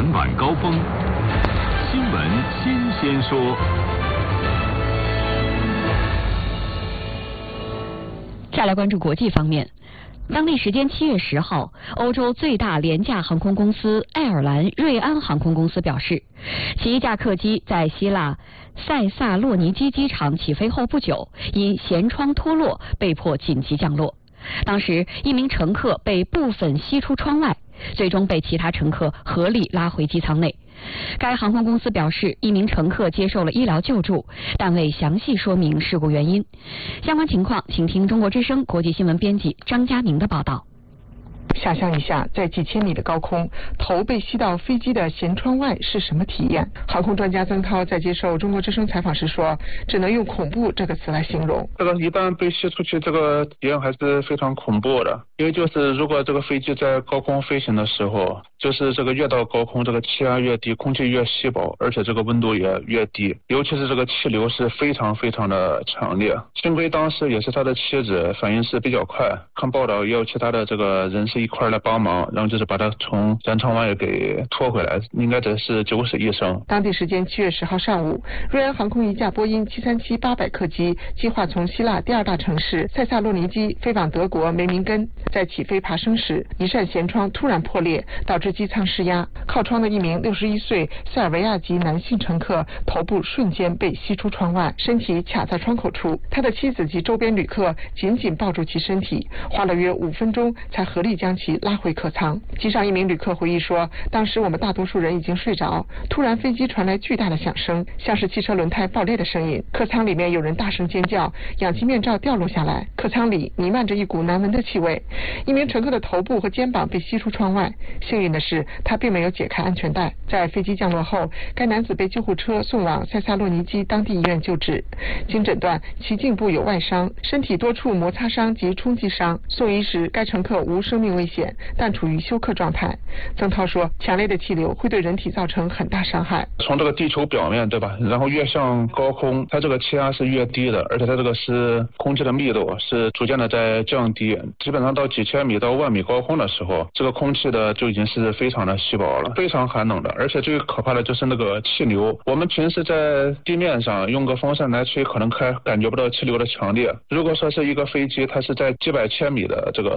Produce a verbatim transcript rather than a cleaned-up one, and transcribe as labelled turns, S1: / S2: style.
S1: 晚晚高峰，新闻新鲜说。
S2: 再来关注国际方面。当地时间七月十号，欧洲最大廉价航空公司爱尔兰瑞安航空公司表示，其一架客机在希腊塞萨洛尼基机场起飞后不久，因舷窗脱落被迫紧急降落。当时一名乘客被部分吸出窗外，最终被其他乘客合力拉回机舱内。该航空公司表示，一名乘客接受了医疗救助，但未详细说明事故原因。相关情况，请听中国之声国际新闻编辑张佳明的报道。
S3: 想象一下，在几千米的高空，头被吸到飞机的舷窗外是什么体验？航空专家曾涛在接受中国之声采访时说，只能用恐怖这个词来形容。
S4: 这个一旦被吸出去，这个体验还是非常恐怖的。因为就是如果这个飞机在高空飞行的时候，就是这个越到高空，这个气压越低，空气越稀薄，而且这个温度也越低，尤其是这个气流是非常非常的强烈。幸亏当时也是他的妻子反应是比较快，看报道也有其他的这个人士一块来帮忙，然后就是把他从舷窗外给拖回来，应该这是九死一生。
S3: 当地时间七月十号上午，瑞安航空一架波音七三七八百客机计划从希腊第二大城市塞萨洛尼基飞往德国梅明根，在起飞爬升时，一扇舷窗突然破裂，导致机舱失压。靠窗的一名六十一岁塞尔维亚籍男性乘客头部瞬间被吸出窗外，身体卡在窗口处，他的妻子及周边旅客紧紧抱住其身体，花了约五分钟才合力将其拉回客舱。机上一名旅客回忆说，当时我们大多数人已经睡着，突然飞机传来巨大的响声，像是汽车轮胎爆裂的声音，客舱里面有人大声尖叫，氧气面罩掉落下来，客舱里弥漫着一股难闻的气味。一名乘客的头部和肩膀被吸出窗外，幸运的是他并没有解开安全带。在飞机降落后，该男子被救护车送往塞萨洛尼基当地医院救治，经诊断其颈部有外伤，身体多处摩擦伤及冲击伤，送医时该乘客无生命危险，但处于休克状态。曾涛说，强烈的气流会对人体造成很大伤害。
S4: 从这个地球表面，对吧，然后越向高空，它这个气压是越低的，而且它这个是空气的密度是逐渐的在降低，基本上到几千米到万米高空的时候，这个空气的就已经是非常的稀薄了，非常寒冷的。而且最可怕的就是那个气流，我们平时在地面上用个风扇来吹，可能还感觉不到气流的强烈。如果说是一个飞机，它是在几百千米的这个